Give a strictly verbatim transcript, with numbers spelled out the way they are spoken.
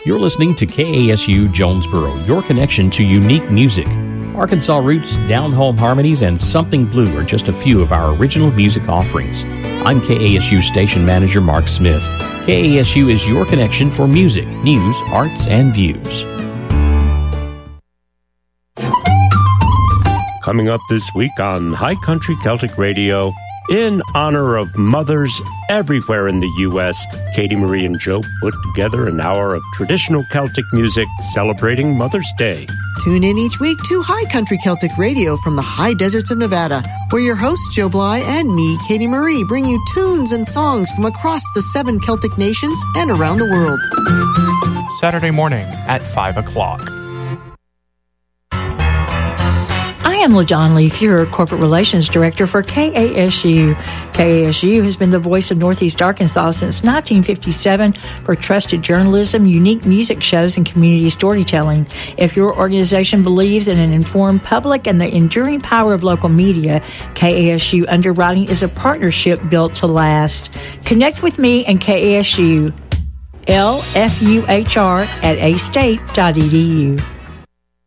You're listening to K A S U Jonesboro, your connection to unique music. Arkansas Roots, Down Home Harmonies, and Something Blue are just a few of our original music offerings. I'm K A S U Station Manager Mark Smith. K A S U is your connection for music, news, arts, and views. Coming up this week on High Country Celtic Radio, in honor of mothers everywhere in the U S, Katie Marie and Joe put together an hour of traditional Celtic music celebrating Mother's Day. Tune in each week to High Country Celtic Radio from the high deserts of Nevada, where your hosts Joe Bly and me, Katie Marie, bring you tunes and songs from across the seven Celtic nations and around the world. Saturday morning at five o'clock. I am LaJohn Leaf, your Corporate Relations Director for K A S U. K A S U has been the voice of Northeast Arkansas since nineteen fifty-seven for trusted journalism, unique music shows, and community storytelling. If your organization believes in an informed public and the enduring power of local media, K A S U Underwriting is a partnership built to last. Connect with me and K A S U, L F U H R at a state dot e d u.